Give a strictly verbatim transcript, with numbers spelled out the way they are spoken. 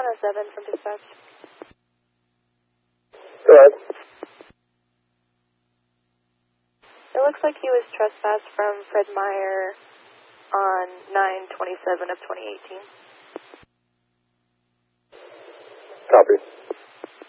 one oh seven from dispatch. Go ahead. It looks like he was trespassed from Fred Meyer on nine twenty-seven of twenty eighteen. Copy.